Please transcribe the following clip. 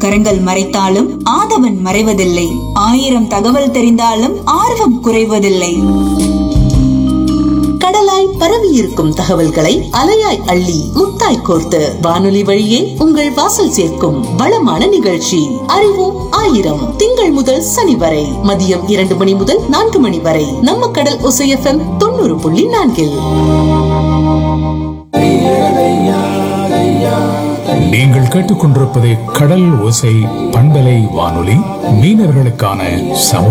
கரங்கள் மறைத்தாலும் ஆதவன் மறைவதில்லை. 1000 தகவல் தெரிந்தாலும் ஆர்வம் குறைவதில்லை. கடலாய் பரவி இருக்கும் தகவல்களை அலையாய் அள்ளி முத்தாய் கோர்த்து வானொலி வழியே உங்கள் வாசல் சேர்க்கும் வளமான நிகழ்ச்சி அறிவோம் ஆயிரம். திங்கள் முதல் சனி வரை மதியம் 2 மணி முதல் 4 மணி வரை நம்ம கடல் ஒசை FM 90.4. நீங்கள் கேட்டுக்கொண்டிருப்பது கடல் ஓசை பண்பலை வானொலி, மீனவர்களுக்கான சமூக